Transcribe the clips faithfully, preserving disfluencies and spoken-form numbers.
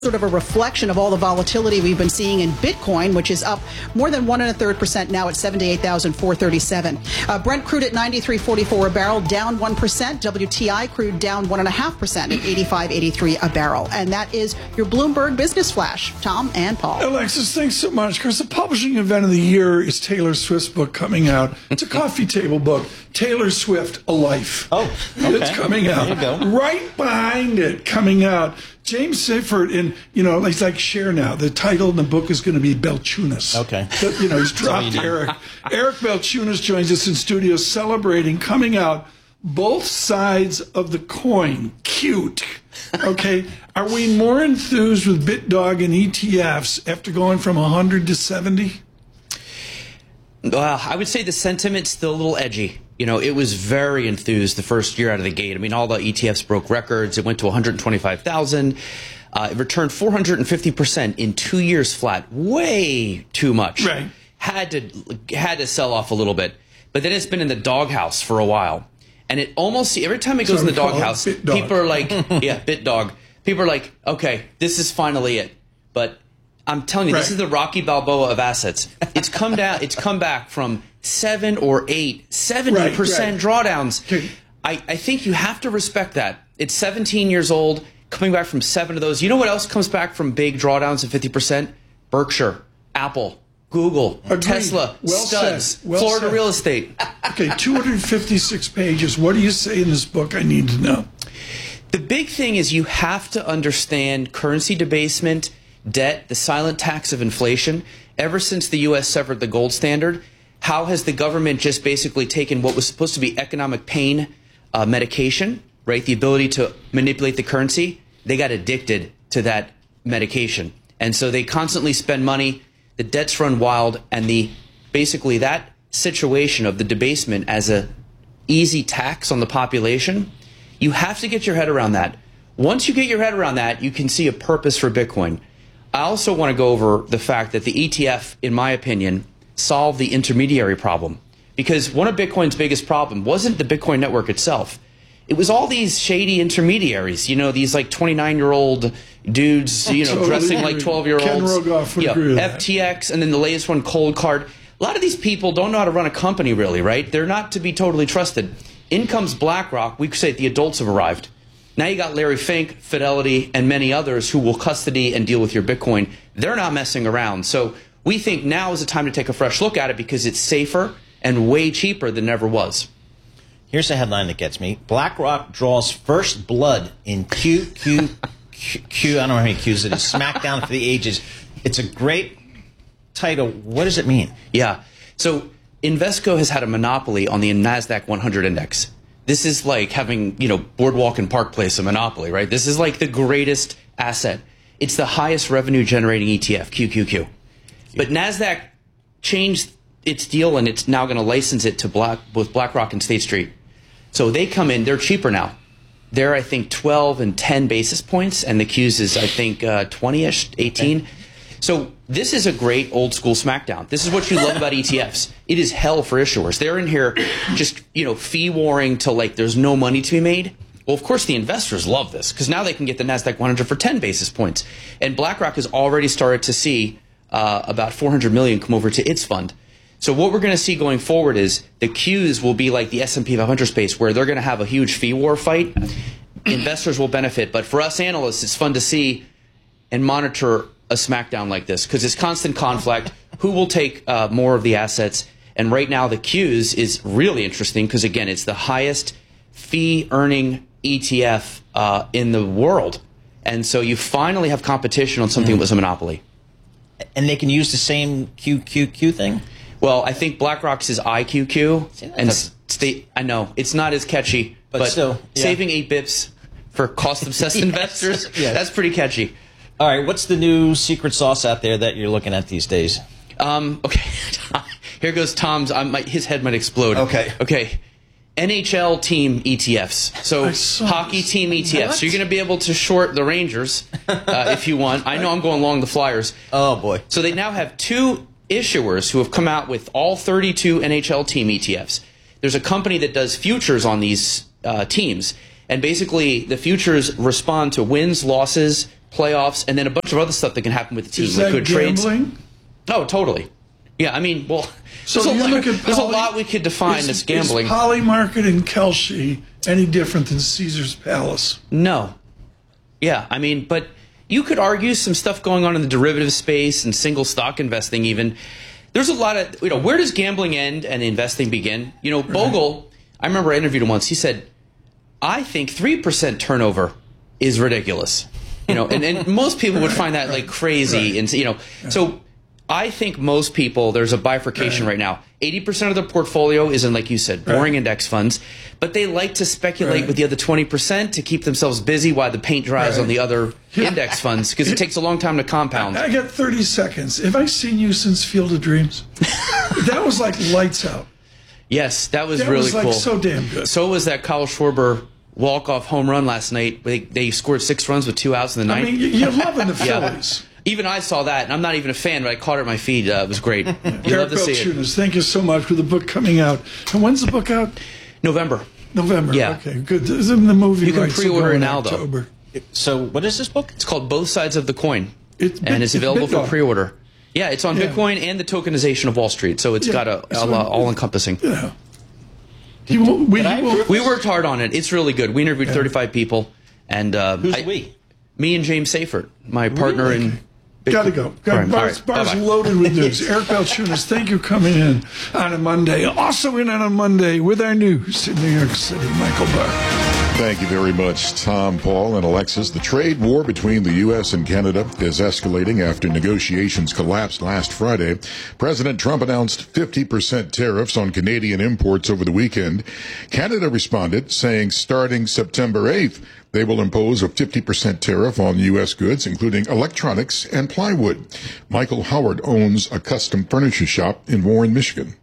sort of a reflection of all the volatility we've been seeing in Bitcoin, which is up more than one and a third percent now at seventy-eight thousand four hundred thirty-seven. Uh, Brent crude at ninety-three forty-four a barrel, down one percent. W T I crude down one and a half percent at eighty-five eighty-three a barrel. And that is your Bloomberg Business Flash. Tom and Paul. Alexis, thanks so much. Because the publishing event of the year is Taylor Swift's book coming out. It's a coffee table book. Taylor Swift, A Life. Oh, okay. It's coming out. There you go. Right behind it, coming out. James Seyffert, and you know, he's like Cher now. The title in the book is going to be Belchunas. Okay. But, you know, he's dropped Eric. Eric Belchunas joins us in studio celebrating, coming out, both sides of the coin. Cute. Okay. Are we more enthused with BitDog and E T Fs after going from one hundred to seventy? Well, I would say the sentiment's still a little edgy. You know, it was very enthused the first year out of the gate. I mean, all the E T Fs broke records. It went to one hundred twenty-five thousand. Uh, it returned four hundred fifty percent in two years flat. Way too much. Right. Had to had to sell off a little bit. But then it's been in the doghouse for a while. And it almost, every time it goes So in the we call it doghouse, BitDog. people are like, yeah, BitDog. People are like, okay, this is finally it. But I'm telling you, Right. this is the Rocky Balboa of assets. It's come down. It's come back from seven or eight, seventy percent Right, right. drawdowns. Okay. I, I think you have to respect that. It's seventeen years old, coming back from seven of those. You know what else comes back from big drawdowns of fifty percent? Berkshire, Apple, Google, Agreed. Tesla, Well Studs, said. Well Florida said. real estate. Okay, two hundred fifty-six pages. What do you say in this book? I need to know. The big thing is you have to understand currency debasement, debt, the silent tax of inflation. Ever since the U S severed the gold standard, how has the government just basically taken what was supposed to be economic pain uh, medication, right? The ability to manipulate the currency. They got addicted to that medication. And so they constantly spend money. The debts run wild. And the basically that situation of the debasement as a easy tax on the population, you have to get your head around that. Once you get your head around that, you can see a purpose for Bitcoin. I also want to go over the fact that the E T F, in my opinion, solved the intermediary problem. Because one of Bitcoin's biggest problems wasn't the Bitcoin network itself. It was all these shady intermediaries, you know, these like twenty-nine-year-old dudes, you know, Totally dressing agree. like twelve-year-olds. Ken Rogoff would Yeah, agree with that. F T X, and then the latest one, Cold Card. A lot of these people don't know how to run a company, really, right? They're not to be totally trusted. In comes BlackRock. We could say the adults have arrived. Now you got Larry Fink, Fidelity, and many others who will custody and deal with your Bitcoin. They're not messing around. So we think now is the time to take a fresh look at it because it's safer and way cheaper than it ever was. Here's a headline that gets me. BlackRock draws first blood in Q, Q, Q, Q, I don't know how many Qs it is, SmackDown for the Ages. It's a great title. What does it mean? Yeah. So Invesco has had a monopoly on the NASDAQ one hundred index. This is like having, you know, Boardwalk and Park Place a monopoly, right? This is like the greatest asset. It's the highest revenue generating E T F, Q Q Q. But NASDAQ changed its deal and it's now going to license it to Black, both BlackRock and State Street. So they come in, they're cheaper now. They're, I think, twelve and ten basis points, and the Q's is, I think, uh, twenty-ish, eighteen. So this is a great old school SmackDown. This is what you love about E T Fs. It is hell for issuers. They're in here just, you know, fee warring till like there's no money to be made. Well, of course, the investors love this because now they can get the NASDAQ one hundred for ten basis points. And BlackRock has already started to see uh, about four hundred million dollars come over to its fund. So what we're going to see going forward is the Qs will be like the S and P five hundred space where they're going to have a huge fee war fight. Investors will benefit. But for us analysts, it's fun to see and monitor a SmackDown like this because it's constant conflict. Who will take uh, more of the assets? And right now the Qs is really interesting because, again, it's the highest fee-earning E T F uh, in the world. And so you finally have competition on something Mm. that was a monopoly. And they can use the same Q Q Q thing? Well, I think BlackRock's is I Q Q, See, and that's- state. I know it's not as catchy, But but, still, yeah. saving eight bips for cost-obsessed Yes, investors, yes. that's pretty catchy. All right, what's the new secret sauce out there that you're looking at these days? Um, okay, here goes Tom's. I might, his head might explode. Okay. Okay. N H L team E T Fs. So I saw hockey this. team E T Fs. What? So you're going to be able to short the Rangers uh, if you want. I know I'm going along the Flyers. Oh, boy. So they now have two issuers who have come out with all thirty-two N H L team E T Fs. There's a company that does futures on these uh, teams. And basically, the futures respond to wins, losses, playoffs, and then a bunch of other stuff that can happen with the team. Is like that good trades. gambling? Oh, totally. Yeah, I mean, well, So there's, a you lot, look at there's a Poly- lot we could define is, as gambling. Is Polymarket and Kelce any different than Caesar's Palace? No. Yeah, I mean, but you could argue some stuff going on in the derivative space and single stock investing even. There's a lot of, you know, where does gambling end and investing begin? You know, Bogle, I remember I interviewed him once. He said, I think three percent turnover is ridiculous. You know, and, and most people would find that like crazy. Right. And, you know, so I think most people, there's a bifurcation right, right now. eighty percent of their portfolio is in, like you said, boring right. index funds, but they like to speculate right. with the other twenty percent to keep themselves busy while the paint dries right. on the other yeah. index funds, because it takes a long time to compound. I, I got thirty seconds. Have I seen you since Field of Dreams? That was like lights out. Yes, that was that really was like cool. So damn good. So was that Kyle Schwarber walk-off home run last night. They, they scored six runs with two outs in the ninth. I mean, you're loving the Phillies. Yeah. Even I saw that, and I'm not even a fan, but I caught it at my feed. Uh, it was great. You love to see it. Thank you so much for the book coming out. And when's the book out? November. November. Yeah. Okay, good. This is in the movie. You can pre-order it now, October. though. So, what is this book? It's called Both Sides of the Coin, it's and bit, it's available it's for pre-order. Yeah, it's on yeah. Bitcoin and the tokenization of Wall Street, so it's yeah. got a, a, a all-encompassing. Yeah. You, we, we, we worked hard on it. It's really good. We interviewed yeah. thirty-five people, and uh, who's I, we? Me and James Seifert, my partner really? in. Gotta go. Got right, bars, right. bars loaded with news. Eric Balchunas, thank you for coming in on a Monday. Also in on a Monday with our news in New York City, Michael Barr. Thank you very much, Tom, Paul, and Alexis. The trade war between the U S and Canada is escalating after negotiations collapsed last Friday. President Trump announced fifty percent tariffs on Canadian imports over the weekend. Canada responded, saying starting September eighth, they will impose a fifty percent tariff on U S goods, including electronics and plywood. Michael Howard owns a custom furniture shop in Warren, Michigan.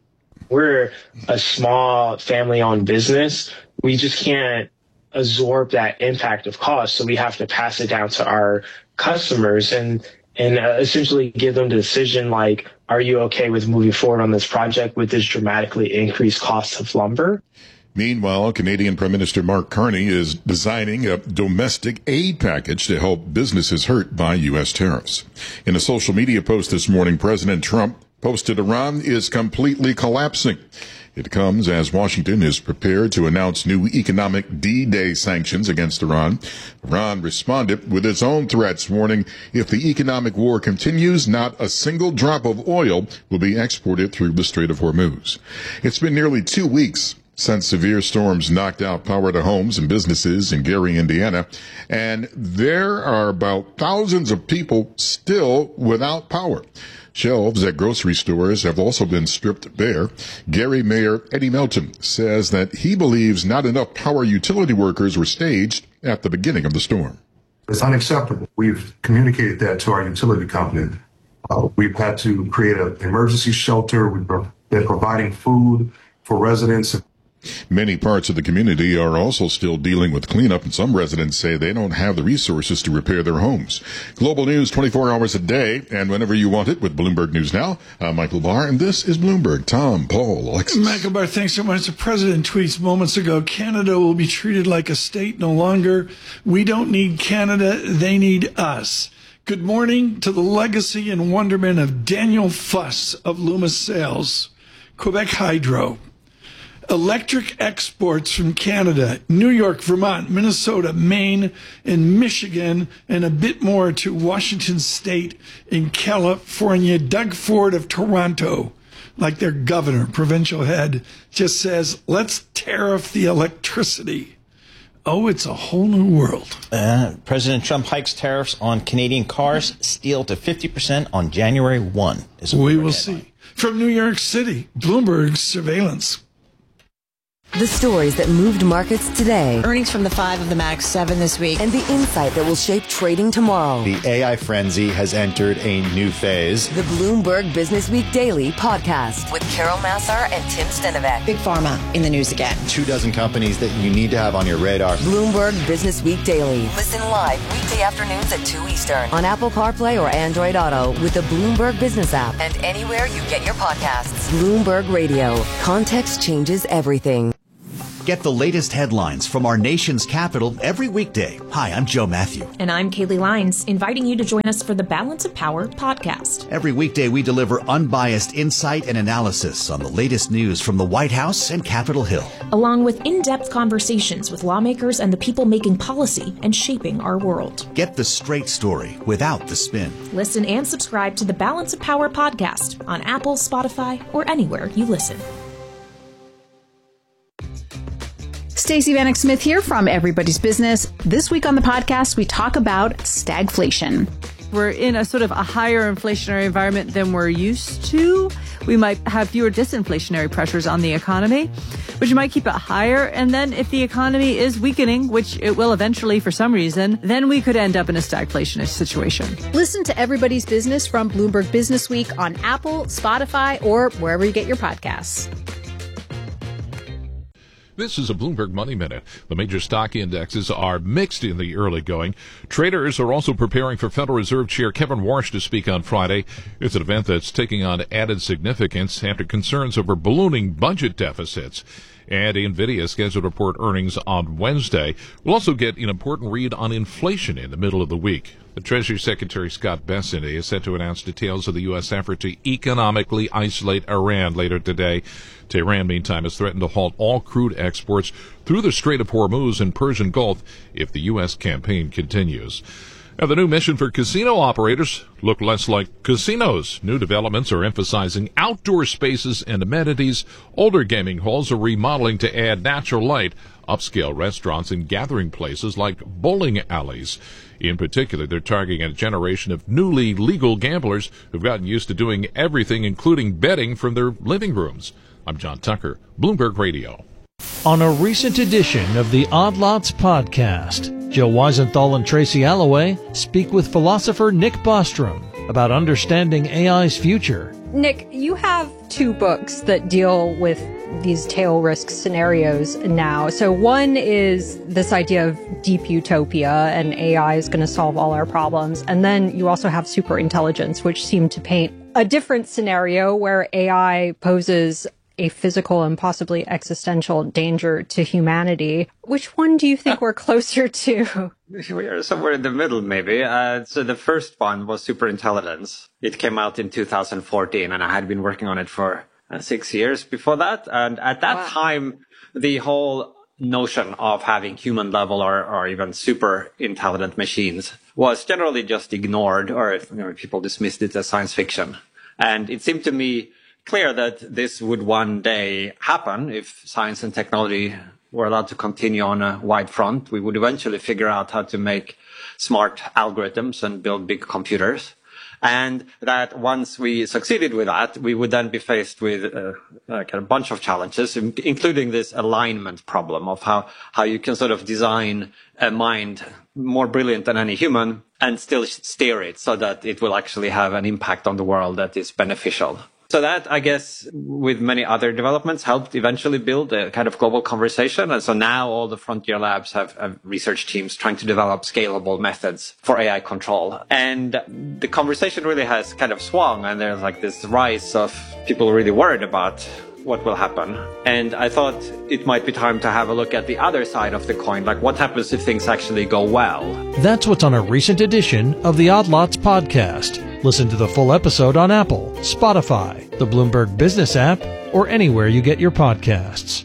We're a small family-owned business. We just can't absorb that impact of cost, so we have to pass it down to our customers and and uh, essentially give them the decision, like, are you okay with moving forward on this project with this dramatically increased cost of lumber? Meanwhile, Canadian Prime Minister Mark Carney is designing a domestic aid package to help businesses hurt by U S tariffs. In a social media post this morning, President Trump posted Iran is completely collapsing. It comes as Washington is prepared to announce new economic D-Day sanctions against Iran. Iran responded with its own threats, warning if the economic war continues, not a single drop of oil will be exported through the Strait of Hormuz. It's been nearly two weeks since severe storms knocked out power to homes and businesses in Gary, Indiana, and there are about thousands of people still without power. Shelves at grocery stores have also been stripped bare. Gary Mayor Eddie Melton says that he believes not enough power utility workers were staged at the beginning of the storm. It's unacceptable. We've communicated that to our utility company. Uh, we've had to create an emergency shelter. We've been providing food for residents. Many parts of the community are also still dealing with cleanup, and some residents say they don't have the resources to repair their homes. Global news twenty-four hours a day and whenever you want it with Bloomberg News Now. I'm Michael Barr, and this is Bloomberg. Tom, Paul, Alexis. Michael Barr, thanks so much. The president tweets moments ago, Canada will be treated like a state no longer. We don't need Canada, they need us. Good morning to the legacy and wonderment of Daniel Fuss of Loomis Sales, Quebec Hydro. Electric exports from Canada, New York, Vermont, Minnesota, Maine, and Michigan, and a bit more to Washington State and California. Doug Ford of Toronto, like their governor, provincial head, just says, let's tariff the electricity. Oh, it's a whole new world. Uh, President Trump hikes tariffs on Canadian cars, steel to fifty percent on January first. We will see. From New York City, Bloomberg Surveillance. The stories that moved markets today. Earnings from the five of the Max seven this week. And the insight that will shape trading tomorrow. The A I frenzy has entered a new phase. The Bloomberg Business Week Daily podcast with Carol Massar and Tim Stenovec. Big Pharma in the news again. Two dozen companies that you need to have on your radar. Bloomberg Business Week Daily. Listen live weekday afternoons at two Eastern on Apple CarPlay or Android Auto with the Bloomberg Business app and anywhere you get your podcasts. Bloomberg Radio. Context changes everything. Get the latest headlines from our nation's capital every weekday. Hi, I'm Joe Matthew. And I'm Kaylee Lyons, inviting you to join us for the Balance of Power podcast. Every weekday, we deliver unbiased insight and analysis on the latest news from the White House and Capitol Hill, along with in-depth conversations with lawmakers and the people making policy and shaping our world. Get the straight story without the spin. Listen and subscribe to the Balance of Power podcast on Apple, Spotify, or anywhere you listen. Stacey Vanek Smith here from Everybody's Business. This week on the podcast, we talk about stagflation. We're in a sort of a higher inflationary environment than we're used to. We might have fewer disinflationary pressures on the economy, which might keep it higher. And then if the economy is weakening, which it will eventually for some reason, then we could end up in a stagflationish situation. Listen to Everybody's Business from Bloomberg Business Week on Apple, Spotify, or wherever you get your podcasts. This is a Bloomberg Money Minute. The major stock indexes are mixed in the early going. Traders are also preparing for Federal Reserve Chair Kevin Warsh to speak on Friday. It's an event that's taking on added significance after concerns over ballooning budget deficits. And NVIDIA is scheduled to report earnings on Wednesday. We'll also get an important read on inflation in the middle of the week. The Treasury Secretary Scott Bessent is set to announce details of the U S effort to economically isolate Iran later today. Tehran, meantime, has threatened to halt all crude exports through the Strait of Hormuz and Persian Gulf if the U S campaign continues. Now, the new mission for casino operators look less like casinos. New developments are emphasizing outdoor spaces and amenities. Older gaming halls are remodeling to add natural light. Upscale restaurants and gathering places like bowling alleys. In particular, they're targeting a generation of newly legal gamblers who've gotten used to doing everything, including betting, from their living rooms. I'm John Tucker, Bloomberg Radio. On a recent edition of the Odd Lots podcast, Joe Weisenthal and Tracy Alloway speak with philosopher Nick Bostrom about understanding A I's future. Nick, you have two books that deal with these tail risk scenarios now. So one is this idea of deep utopia and A I is going to solve all our problems. And then you also have super intelligence, which seem to paint a different scenario where A I poses a physical and possibly existential danger to humanity. Which one do you think we're closer to? We are somewhere in the middle, maybe. Uh, so the first one was superintelligence. It came out in two thousand fourteen, and I had been working on it for uh, six years before that. And at that wow. time, the whole notion of having human level or, or even super intelligent machines was generally just ignored, or you know, people dismissed it as science fiction. And it seemed to me clear that this would one day happen if science and technology were allowed to continue on a wide front. We would eventually figure out how to make smart algorithms and build big computers. And that once we succeeded with that, we would then be faced with a, a kind of bunch of challenges, including this alignment problem of how, how you can sort of design a mind more brilliant than any human and still steer it so that it will actually have an impact on the world that is beneficial. So that, I guess, with many other developments, helped eventually build a kind of global conversation. And so now all the frontier labs have, have research teams trying to develop scalable methods for A I control. And the conversation really has kind of swung, and there's like this rise of people really worried about what will happen. And I thought it might be time to have a look at the other side of the coin, like what happens if things actually go well. That's what's on a recent edition of the Odd Lots podcast. Listen to the full episode on Apple, Spotify, the Bloomberg Business app, or anywhere you get your podcasts.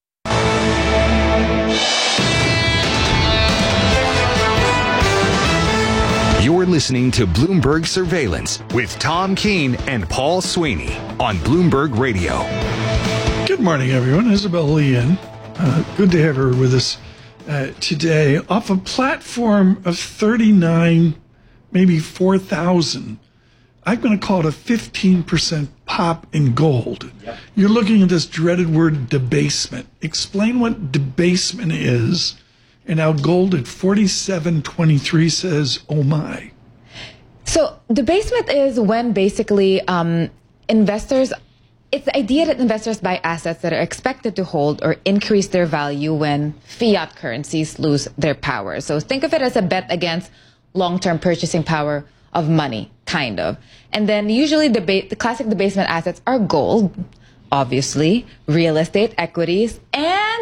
You're listening to Bloomberg Surveillance with Tom Keene and Paul Sweeney on Bloomberg Radio. Good morning, everyone. Isabel Leon. Uh, good to have her with us uh, today. Off a platform of thirty-nine, maybe four thousand, I'm going to call it a fifteen percent pop in gold. Yep. You're looking at this dreaded word debasement. Explain what debasement is and how gold at forty-seven twenty-three says, oh my. So debasement is when basically um, investors, it's the idea that investors buy assets that are expected to hold or increase their value when fiat currencies lose their power. So think of it as a bet against long-term purchasing power of money, kind of. And then usually the, ba- the classic debasement assets are gold, obviously, real estate, equities, and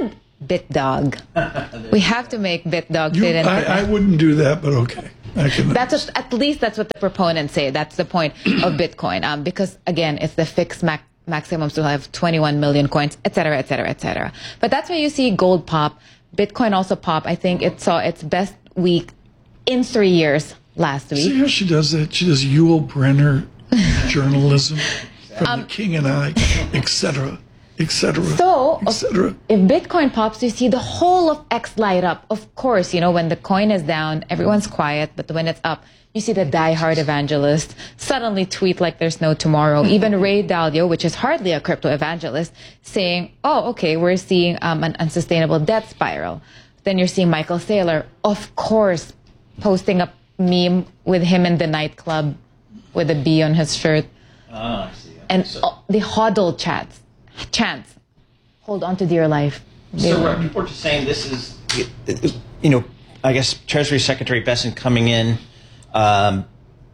BitDog. We have to make BitDog You, fit into I, that. I wouldn't do that, but okay. I can. That's what, at least that's what the proponents say. That's the point of Bitcoin. Um, because again, it's the fixed max, maximum to have twenty-one million coins, et cetera, et cetera, et cetera. But that's why you see gold pop. Bitcoin also pop. I think it saw its best week in three years last week. See how she does that? She does Yul Brenner journalism from Um, The King and I, et cetera, et cetera, So, et cetera. if Bitcoin pops, you see the whole of X light up. Of course, you know, when the coin is down, everyone's quiet. But when it's up, you see the diehard evangelist suddenly tweet like there's no tomorrow. Even Ray Dalio, which is hardly a crypto evangelist, saying, oh, okay, we're seeing um, an unsustainable debt spiral. Then you're seeing Michael Saylor, of course, posting a meme with him in the nightclub with a bee on his shirt. Ah, I see. And uh, the hodl chats, chants, hold on to dear life. So uh, reports are saying this is, you know, I guess Treasury Secretary Bessent coming in um,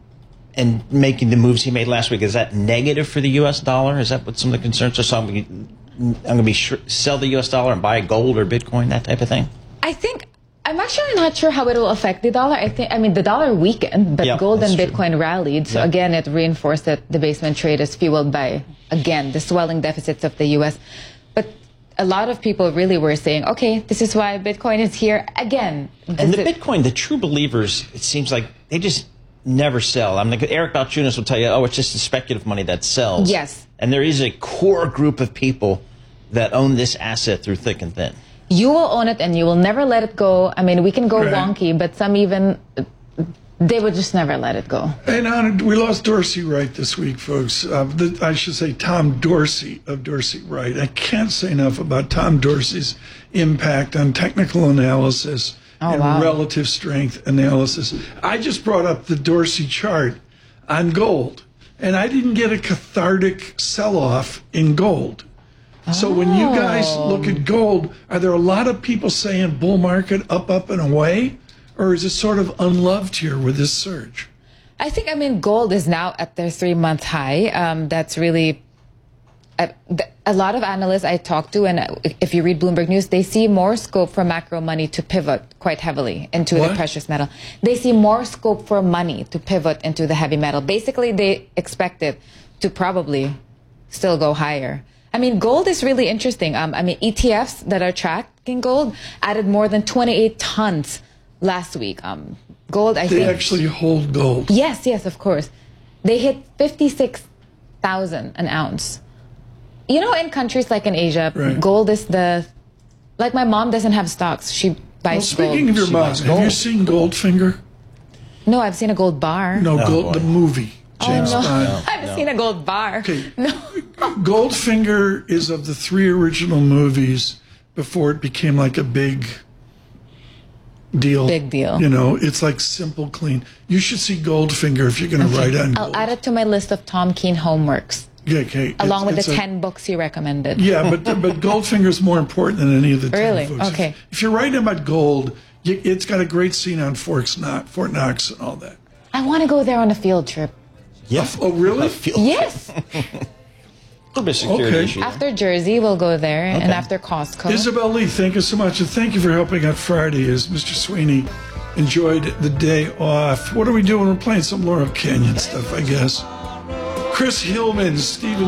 and making the moves he made last week. Is that negative for the U S dollar? Is that what some of the concerns are? So I'm going to be sure, sell the U S dollar and buy gold or Bitcoin, that type of thing? I think, I'm actually not sure how it will affect the dollar. I think, I mean, the dollar weakened, but Yeah, gold and that's Bitcoin rallied. So Yeah. again, it reinforced that the basement trade is fueled by, again, the swelling deficits of the U S. But a lot of people really were saying, okay, this is why Bitcoin is here again. And the This is- Bitcoin, the true believers, it seems like they just never sell. I mean, Eric Balchunas will tell you, oh, it's just the speculative money that sells. Yes. And there is a core group of people that own this asset through thick and thin. You will own it and you will never let it go. I mean, we can go Right. wonky, but some even, they would just never let it go. And on, we lost Dorsey Wright this week, folks. Uh, the, I should say Tom Dorsey of Dorsey Wright. I can't say enough about Tom Dorsey's impact on technical analysis Oh, and wow. relative strength analysis. I just brought up the Dorsey chart on gold, and I didn't get a cathartic sell-off in gold. So when you guys look at gold, are there a lot of people saying bull market up, up, and away? Or is it sort of unloved here with this surge? I think, I mean, gold is now at their three-month high. Um, that's really, a, a lot of analysts I talk to, and if you read Bloomberg News, they see more scope for macro money to pivot quite heavily into What? the precious metal. They see more scope for money to pivot into the heavy metal. Basically, they expect it to probably still go higher. I mean, gold is really interesting. Um, I mean, E T Fs that are tracking gold added more than twenty-eight tons last week. Um, gold, I They think. actually hold gold. Yes, yes, of course. They hit fifty-six thousand an ounce. You know, in countries like in Asia, Right. gold is the, like my mom doesn't have stocks. She Well, buys speaking gold. of your She mom, buys have you gold. seen Goldfinger? No, I've seen a gold bar. No, Oh, gold, boy. the movie. James oh, no. Bond. I've seen a gold bar. Okay. Goldfinger is of the three original movies before it became like a big deal. Big deal. You know, it's like simple, clean. You should see Goldfinger if you're going to write on I'll gold. add it to my list of Tom Keane homeworks, Yeah, okay. along It's- with the it's a- ten books you recommended. Yeah, but but Goldfinger is more important than any of the ten Really? books. Okay. If you're writing about gold, you, it's got a great scene on Forks Knox, Fort Knox and all that. I want to go there on a field trip. Yeah. Oh, really? I feel Yes. a little bit of security Okay. issue. there. After Jersey, we'll go there, and Okay. after Costco. Isabel Lee, thank you so much, and thank you for helping out Friday as Mister Sweeney enjoyed the day off. What are we doing? We're playing some Laurel Canyon stuff, I guess. Chris Hillman, Stephen